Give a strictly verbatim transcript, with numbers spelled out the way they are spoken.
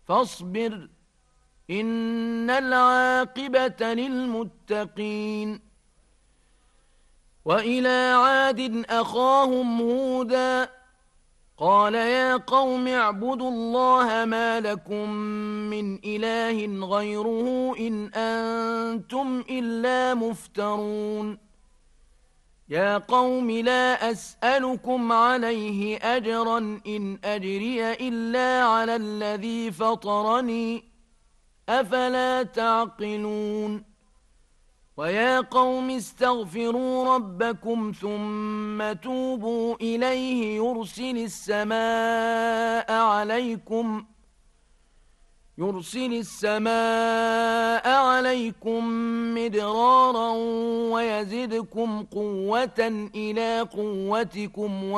فاصبر إن العاقبة للمتقين. وإلى عاد أخاهم هودا قال يا قوم اعبدوا الله ما لكم من إله غيره إن أنتم إلا مفترون. يا قوم لا أسألكم عليه أجرا إن أجري إلا على الذي فطرني أفلا تعقلون. ويا قوم استغفروا ربكم ثم توبوا إليه يرسل السماء عليكم يرسل السماء عليكم مدرارا ويزدكم قوة إلى قوتكم